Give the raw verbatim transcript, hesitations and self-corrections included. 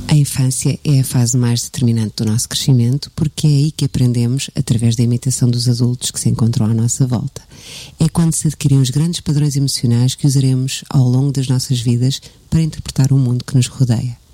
A infância é a fase mais determinante do nosso crescimento, porque é aí que aprendemos, através da imitação dos adultos que se encontram à nossa volta. É quando se adquirem os grandes padrões emocionais que usaremos ao longo das nossas vidas para interpretar o mundo que nos rodeia.